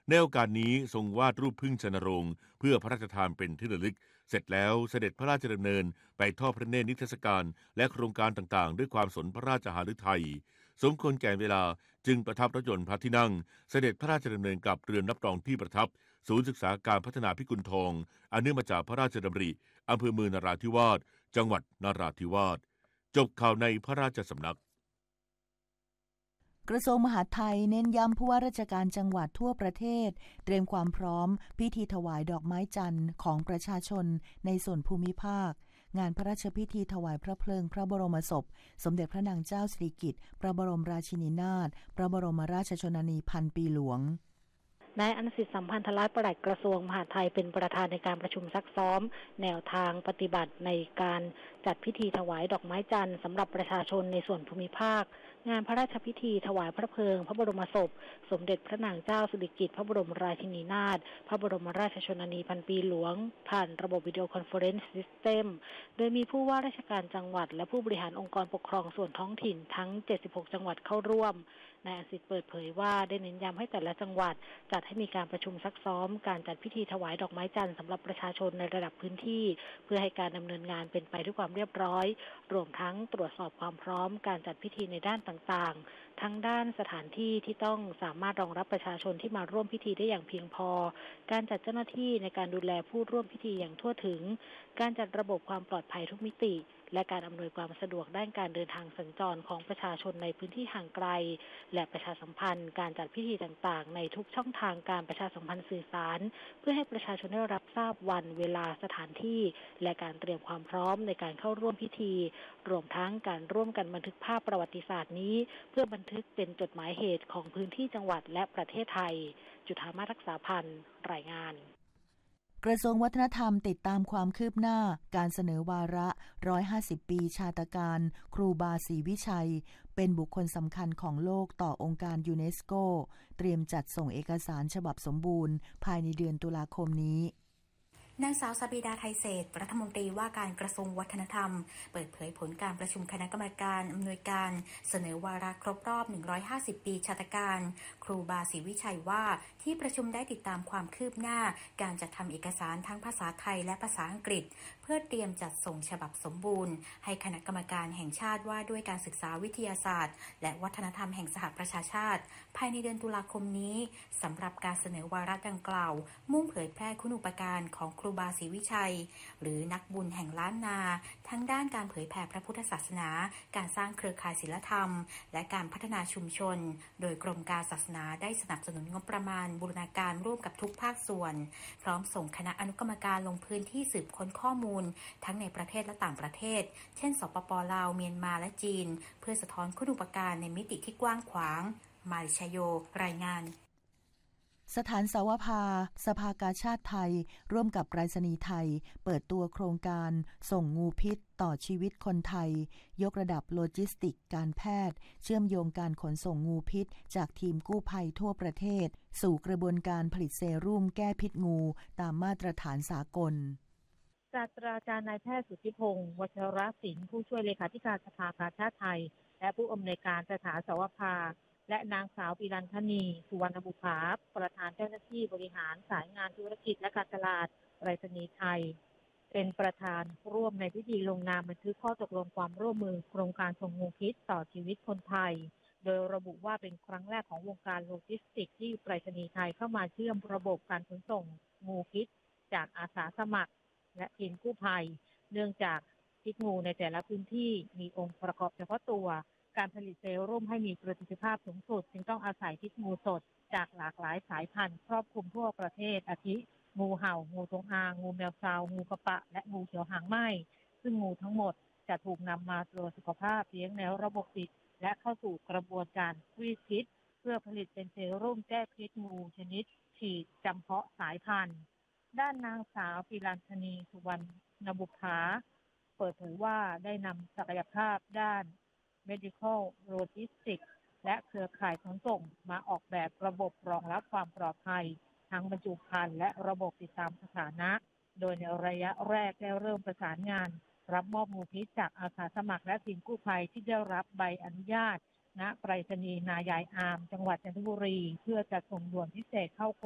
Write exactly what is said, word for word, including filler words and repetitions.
ในโอกาสนี้ทรงวาดรูปผึ้งชนโรงเพื่อพระราชทานเป็นที่ระลึกเสร็จแล้วเสด็จพระราชดำเนินไปทอดพระเนตรนิทรรศการและโครงการต่างๆด้วยความสนพระราชหฤทัยสมควรแก่เวลาจึงประทับรถยนต์พระที่นั่งเสด็จพระราชดำเนินกลับเรือนรับรองที่ประทับศูนย์ศึกษาการพัฒนาพิกุลทองอันเนื่องมาจากพระราชดำริอำเภอเมืองนราธิวาสจังหวัดนราธิวาสจบข่าวในพระราชสำนักกระทรวงมหาดไทยเน้นย้ำผู้ว่าราชการจังหวัดทั่วประเทศเตรียมความพร้อมพิธีถวายดอกไม้จันทร์ของประชาชนในส่วนภูมิภาคงานพระราชพิธีถวายพระเพลิงพระบรมศพสมเด็จพระนางเจ้าสิริกิติ์พระบรมราชินีนาถพระบรมราชชนนีพันปีหลวงนายอนุสิทธิ์สัมพันธรัตน์ปลัดกระทรวงมหาดไทยเป็นประธานในการประชุมซักซ้อมแนวทางปฏิบัติในการจัดพิธีถวายดอกไม้จันทร์สำหรับประชาชนในส่วนภูมิภาคงานพระราชพิธีถวายพระเพลิงพระบรมศพสมเด็จพระนางเจ้าสิริกิติ์พระบรมราชินีนาถพระบรมราชชนนีพันปีหลวงผ่านระบบวิดีโอคอนเฟอเรนซ์ซิสเต็มโดยมีผู้ว่าราชการจังหวัดและผู้บริหารองค์กรปกครองส่วนท้องถิ่นทั้งเจ็ดสิบหกจังหวัดเข้าร่วมนายอสิทธิ์เปิดเผยว่าได้เน้นย้ำให้แต่ละจังหวัดจัดให้มีการประชุมซักซ้อมการจัดพิธีถวายดอกไม้จันทร์สำหรับประชาชนในระดับพื้นที่เพื่อให้การดำเนินงานเป็นไปด้วยความเรียบร้อยรวมทั้งตรวจสอบความพร้อมการจัดพิธีในด้านต่างๆทั้งด้านสถานที่ที่ต้องสามารถรองรับประชาชนที่มาร่วมพิธีได้อย่างเพียงพอการจัดเจ้าหน้าที่ในการดูแลผู้ร่วมพิธีอย่างทั่วถึงการจัดระบบความปลอดภัยทุกมิติและการอำนวยความสะดวกด้านการเดินทางสัญจรของประชาชนในพื้นที่ห่างไกลและประชาสัมพันธ์การจัดพิธีต่างๆในทุกช่องทางการประชาสัมพันธ์สื่อสารเพื่อให้ประชาชนได้รับทราบวันเวลาสถานที่และการเตรียมความพร้อมในการเข้าร่วมพิธีรวมทั้งการร่วมกันบันทึกภาพประวัติศาสตร์นี้เพื่อบันทึกเป็นจดหมายเหตุของพื้นที่จังหวัดและประเทศไทยจุฑามาศรักษาพันธ์รายงานกระทรวงวัฒนธรรมติดตามความคืบหน้าการเสนอวาระหนึ่งร้อยห้าสิบปีชาตการครูบาศรีวิชัยเป็นบุคคลสำคัญของโลกต่อองค์การยูเนสโกเตรียมจัดส่งเอกสารฉบับสมบูรณ์ภายในเดือนตุลาคมนี้นางสาวสบิดาไทยเศรษฐ์รัฐมนตรีว่าการกระทรวงวัฒนธรรมเปิดเผยผลการประชุมคณะกรรมการอำนวยการเสนอวาระครบรอบหนึ่งร้อยห้าสิบปีชาตการครูบาศรีวิชัยว่าที่ประชุมได้ติดตามความคืบหน้าการจัดทำเอกสารทั้งภาษาไทยและภาษาอังกฤษเพื่อเตรียมจัดส่งฉบับสมบูรณ์ให้คณะกรรมการแห่งชาติว่าด้วยการศึกษาวิทยาศาสตร์และวัฒนธรรมแห่งสหประชาชาติภายในเดือนตุลาคมนี้สำหรับการเสนอวาระดังกล่าวมุ่งเผยแพร่คุณูปการของครูบาศรีวิชัยหรือนักบุญแห่งล้านนาทั้งด้านการเผยแผ่พระพุทธศาสนาการสร้างเครือข่ายศีลธรรมและการพัฒนาชุมชนโดยกรมการศาสนาได้สนับสนุนงบประมาณบูรณาการร่วมกับทุกภาคส่วนพร้อมส่งคณะอนุกรรมการลงพื้นที่สืบค้นข้อมูลทั้งในประเทศและต่างประเทศเช่นสปป.ลาวเมียนมาและจีนเพื่อสะท้อนคุณูปการในมิติที่กว้างขวางมาริชโยรายงานสถานสาวภาสภากาชาติไทยร่วมกับไปรษณีย์ไทยเปิดตัวโครงการส่งงูพิษต่อชีวิตคนไทยยกระดับโลจิสติกการแพทย์เชื่อมโยงการขนส่งงูพิษจากทีมกู้ภัยทั่วประเทศสู่กระบวนการผลิตเซรุ่มแก้พิษงูตามมาตรฐานสากลศาสตราจารย์นายแพทย์สุทธิพงศ์วชรศิลป์ผู้ช่วยเลขาธิการสภากาชาติไทยและผู้อำนวยการสถานสาวภาและนางสาวปิรันธนีสุวรรณบุภาประธานเจ้าหน้าที่บริหารสายงานธุรกิจและการตลาดไปรษณีย์ไทยเป็นประธานร่วมในพิธีลงนามบันทึกข้อตกลงความร่วมมือโครงการส่งงูพิษต่อชีวิตคนไทยโดยระบุว่าเป็นครั้งแรกของวงการโลจิสติกส์ที่ไปรษณีย์ไทยเข้ามาเชื่อมระบบการขนส่งงูพิษจากอาสาสมัครและทีมกู้ภัยเนื่องจากพิษงูในแต่ละพื้นที่มีองค์ประกอบเฉพาะตัวการผลิตเซรุ่มให้มีประสิทธิภาพสูงสุดจึงต้องอาศัยพิษงูสดจากหลากหลายสายพันธุ์ครอบคลุมทั่วประเทศอาทิงูเห่างูจงอางงูแมวซาวงูกระปะและงูเขียวหางไหม้ซึ่งงูทั้งหมดจะถูกนำมาตรวจสุขภาพเลี้ยงในระบบปิดและเข้าสู่กระบวนการรีดพิษเพื่อผลิตเป็นเซรุ่มแก้พิษงูชนิดฉีดจำเพาะสายพันธุ์ด้านนางสาวปิรันธนีสุวรรณบุภาเปิดเผยว่าได้นำศักยภาพด้านmedical logistics และเครือข่ายขนส่งมาออกแบบระบบรองรับความปลอดภัยทั้งบรรจุภัณฑ์และระบบติดตามสถานะโดยในระยะแรกได้เริ่มประสานงานรับมอบงูพิษจากอาสาสมัครและทีมกู้ภัยที่ได้รับใบอนุญาตณไปรษณีย์นายายอามจังหวัดจันทบุรีเพื่อจัดส่งด่วนพิเศษเข้า